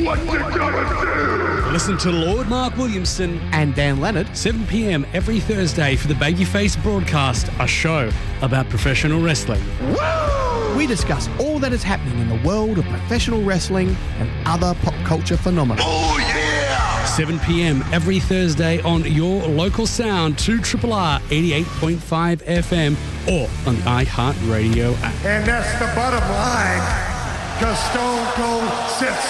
What you gonna do? Listen to Lord Mark Williamson and Dan Leonard, 7 p.m. every Thursday for the Babyface Broadcast, a show about professional wrestling. Woo! We discuss all that is happening in the world of professional wrestling and other pop culture phenomena. Oh, yeah! 7 p.m. every Thursday on your local sound, 2RRR 88.5 FM or on the iHeartRadio app. And that's the bottom line, because Stone Cold sits